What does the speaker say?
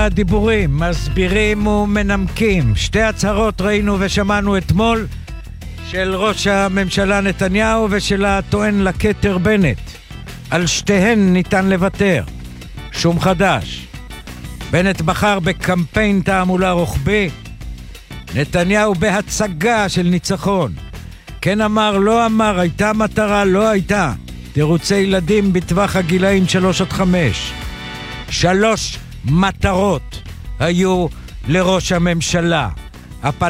הדיבורים, מסבירים ומנמקים. שתי הצהרות ראינו ושמענו אתמול, של ראש הממשלה נתניהו ושל הטוען לכתר בנט. על שתיהן ניתן לוותר. שום חדש. בנט בחר בקמפיין תעמולה רוחבי, נתניהו בהצגה של ניצחון. כן אמר, לא אמר, הייתה מטרה, לא הייתה. תירוצי ילדים בטווח הגילאים 3-5. 3 מטרות היו לראש הממשלה.